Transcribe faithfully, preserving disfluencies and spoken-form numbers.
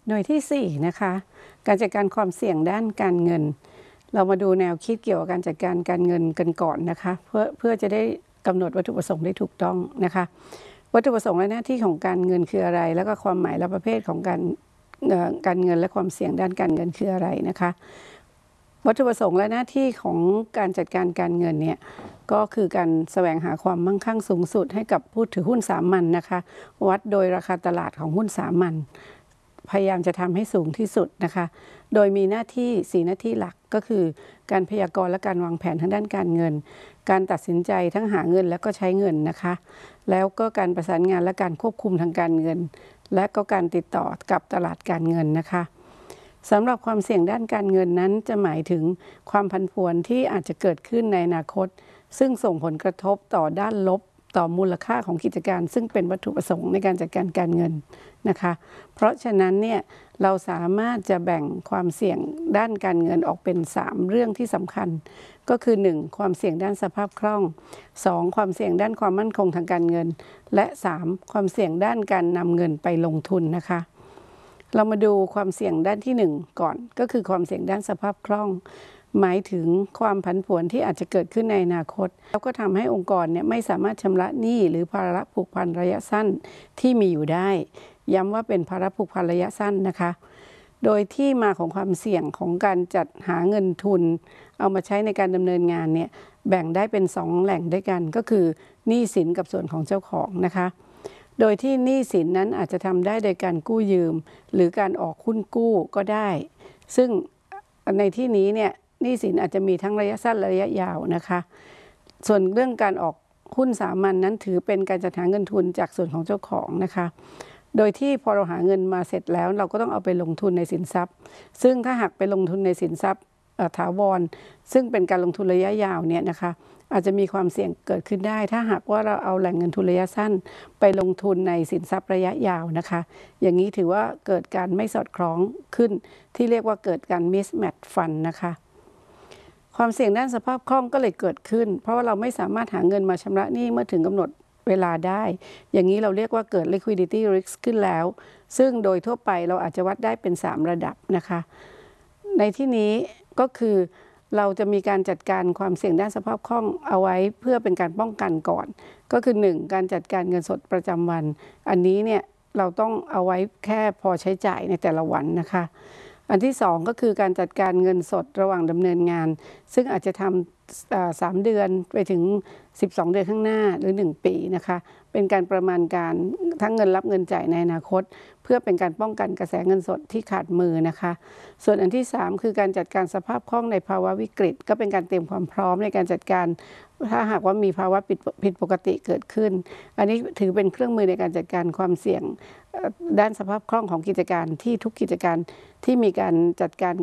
หน่วยที่สี่นะคะการจัดการความเสี่ยงด้านการเงินเรามาดูแนวคิดเกี่ยวกับการจัดการการเงินกันก่อนนะคะเพื่อเพื่อจะได้กำหนดวัตถุประสงค์ได้ถูกต้องนะคะวัตถุประสงค์และหน้าที่ของการเงินคืออะไรแล้วก็ความหมายและประเภทของการการเงินและความเสี่ยงด้านการเงินคืออะไรนะคะวัตถุประสงค์และหน้าที่ของการจัดการการเงินเนี่ยก็คือการแสวงหาความมั่งคั่งสูงสุดให้กับผู้ถือหุ้นสามัญ น, นะคะวัดโดยราคาตลาดของหุ้นสามัญพยายามจะทำให้สูงที่สุดนะคะโดยมีหน้าที่สี่หน้าที่หลักก็คือการพยากรณ์และการวางแผนทางด้านการเงินการตัดสินใจทั้งหาเงินและก็ใช้เงินนะคะแล้วก็การประสานงานและการควบคุมทางการเงินและก็การติดต่อกับตลาดการเงินนะคะสำหรับความเสี่ยงด้านการเงินนั้นจะหมายถึงความผันผวนที่อาจจะเกิดขึ้นในอนาคตซึ่งส่งผลกระทบต่อด้านลบต่อมูลค่าของกิจการซึ่งเป็นวัตถุประสงค์ในการจัดการการเงินนะคะเพราะฉะนั้นเนี่ยเราสามารถจะแบ่งความเสี่ยงด้านการเงินออกเป็นสามเรื่องที่สำคัญก็คือหนึ่งความเสี่ยงด้านสภาพคล่องสองความเสี่ยงด้านความมั่นคงทางการเงินและสามความเสี่ยงด้านการนำเงินไปลงทุนนะคะเรามาดูความเสี่ยงด้านที่หนึ่งก่อนก็คือความเสี่ยงด้านสภาพคล่องหมายถึงความผันผวนที่อาจจะเกิดขึ้นในอนาคตแล้วก็ทำให้องค์กรเนี่ยไม่สามารถชำระหนี้หรือภาระผูกพันระยะสั้นที่มีอยู่ได้ย้ำว่าเป็นภาระผูกพันระยะสั้นนะคะโดยที่มาของความเสี่ยงของการจัดหาเงินทุนเอามาใช้ในการดำเนินงานเนี่ยแบ่งได้เป็นสองแหล่งด้วยกันก็คือหนี้สินกับส่วนของเจ้าของนะคะโดยที่หนี้สินนั้นอาจจะทำได้โดยการกู้ยืมหรือการออกหุ้นกู้ก็ได้ซึ่งในที่นี้เนี่ยหนี้สินอาจจะมีทั้งระยะสั้นและระยะยาวนะคะส่วนเรื่องการออกหุ้นสามัญ น, นั้นถือเป็นการจัดหาเงินทุนจากส่วนของเจ้าของนะคะโดยที่พอเราหาเงินมาเสร็จแล้วเราก็ต้องเอาไปลงทุนในสินทรัพย์ซึ่งถ้าหากไปลงทุนในสินทรัพย์ถาวรซึ่งเป็นการลงทุนระยะยาวเนี่ยนะคะอาจจะมีความเสี่ยงเกิดขึ้นได้ถ้าหากว่าเราเอาแหล่งเงินทุนระยะสั้นไปลงทุนในสินทรัพย์ระยะยาวนะคะอย่างนี้ถือว่าเกิดการไม่สอดคล้องขึ้นที่เรียกว่าเกิดการ mismatch fund นะคะความเสี่ยงด้านสภาพคล่องก็เลยเกิดขึ้นเพราะว่าเราไม่สามารถหาเงินมาชำระหนี้เมื่อถึงกำหนดเวลาได้อย่างนี้เราเรียกว่าเกิด liquidity risk ขึ้นแล้วซึ่งโดยทั่วไปเราอาจจะวัดได้เป็นสามระดับนะคะในที่นี้ก็คือเราจะมีการจัดการความเสี่ยงด้านสภาพคล่องเอาไว้เพื่อเป็นการป้องกันก่อนก็คือหนึ่งการจัดการเงินสดประจำวันอันนี้เนี่ยเราต้องเอาไว้แค่พอใช้จ่ายในแต่ละวันนะคะอันที่สองก็คือการจัดการเงินสดระหว่างดำเนินงานซึ่งอาจจะทำสามเดือนไปถึงสิบสองเดือนข้างหน้าหรือหนึ่งปีนะคะเป็นการประมาณการทั้งเงินรับเงินจ่ายในอนาคตเพื่อเป็นการป้องกันกระแสเงินสดที่ขาดมือนะคะส่วนอันที่สามคือการจัดการสภาพคล่องในภาวะวิกฤตก็เป็นการเตรียมความพร้อมในการจัดการถ้าหากว่ามีภาวะผิดผิดปกติเกิดขึ้นอันนี้ถือเป็นเครื่องมือในการจัดการความเสี่ยงด้านสภาพคล่องของกิจการที่ทุกกิจการที่มีการจัดการ